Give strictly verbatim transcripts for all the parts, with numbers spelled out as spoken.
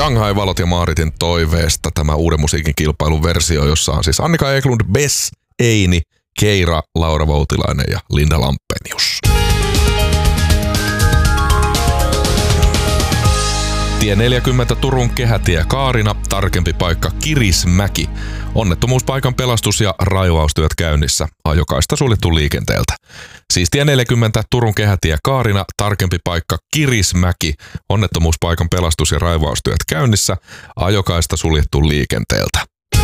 Shanghai Valot ja Maaritin toiveesta tämä uuden musiikin kilpailun versio, jossa on siis Annika Eklund, Bess, Eini, Keira, Laura Voutilainen ja Linda Lampenius. Tie neljäkymmentä Turun kehätie Kaarina, tarkempi paikka Kirismäki. Onnettomuuspaikan pelastus- ja raivaustyöt käynnissä, ajokaista suljettu liikenteeltä. Siis tie neljäkymmentä Turun kehätie Kaarina, tarkempi paikka Kirismäki. Onnettomuuspaikan pelastus- ja raivaustyöt käynnissä, ajokaista suljettu liikenteeltä.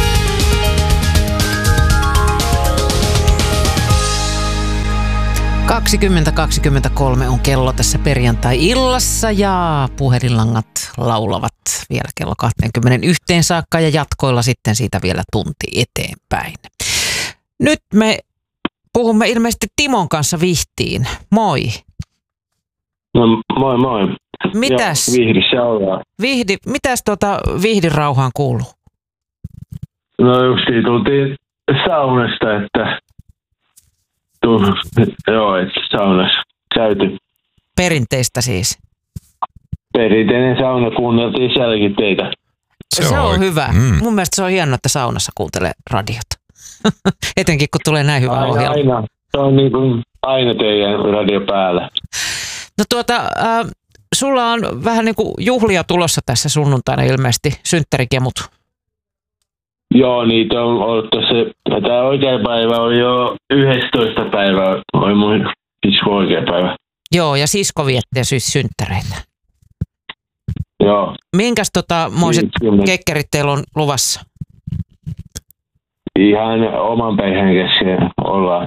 kaksikymmentä kaksikymmentäkolme on kello tässä perjantai-illassa ja puhelinlangat laulavat vielä kello kaksikymmentäyksi saakka ja jatkoilla sitten siitä vielä tunti eteenpäin. Nyt me puhumme ilmeisesti Timon kanssa Vihtiin. Moi. No moi moi. Mitäs? Ja Vihdissä ollaan. Vihdi, mitäs tuota Vihdin rauhaan kuuluu? No justiin tultiin saunasta, että joo, että saunassa käyty. Perinteistä siis? Perinteinen sauna, kuunneltiin sielläkin teitä. Se, se on, on hyvä. Mm. Mun mielestä se on hienoa, että saunassa kuuntelee radiota. Etenkin kun tulee näin hyvä aina, ohjelma. Aina. Se on niin kuin aina teidän radio päällä. No tuota, äh, sulla on vähän niin kuin juhlia tulossa tässä sunnuntaina ilmeisesti, synttärikemut. Joo, niitä on ollut tuossa. Tämä oikea päivä on jo yhdestoista päivä, oli mun sisko oikea päivä. Joo, ja sisko viettää siis synttäreitä. Joo. Minkäs tota moiset kekkerit teillä on luvassa? Ihan oman perheen kesken ollaan.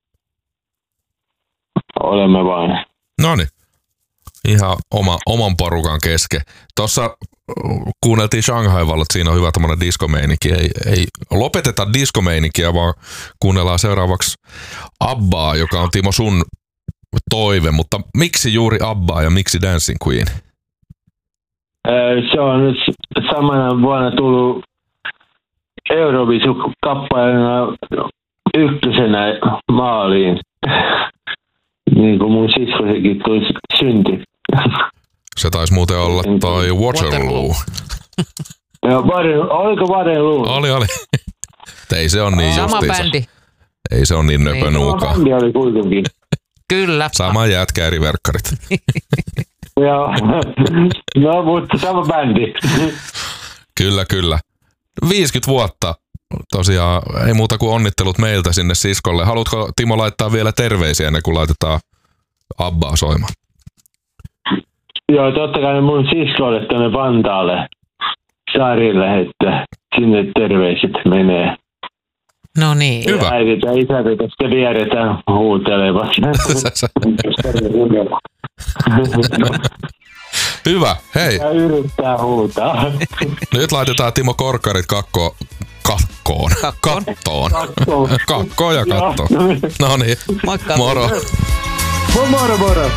Olemme vain. Noniin. Ihan oma, oman porukan kesken. Tuossa kuunneltiin Shanghai Valot, siinä on hyvä tämmöinen diskomeininki. Ei, ei lopeteta diskomeinikiä, vaan kuunnellaan seuraavaksi Abbaa, joka on Timo sun toive. Mutta miksi juuri Abbaa ja miksi Dancing Queen? Se on nyt samana vuonna tullut Eurovisu-kappaleena ykkösenä maaliin. Niin kuin mun siskosekin tuli synti. Se taisi muuten olla toi Waterloo. Joo, oliko Waterloo? Oli, oli. Ei se on niin sama justiinsa. Bändi. Ei se on niin nöpönuukaa. Sama bändi oli kuitenkin. Kyllä. Sama jätkä, eri verkkarit. Joo, no mutta sama bändi. Kyllä, kyllä. viisikymmentä vuotta. Tosiaan ei muuta kuin onnittelut meiltä sinne siskolle. Haluatko Timo laittaa vielä terveisiä ennen kuin laitetaan Abbaa soimaan? Joo, totta kai mun siskolle tuonne Vantaalle saarille, että sinne terveiset menee. No niin. Hyvä. Äidit ja isät sitten vieretään huutelevat. Hyvä, hei. Ja yrittää huutaa. Nyt laitetaan Timo Korkkarit kakko, kakkoon. Kakkoon. Kattoon. Kakkoon. Kakkoon ja kattoon. No niin. Moikka. Moro. Moro moro.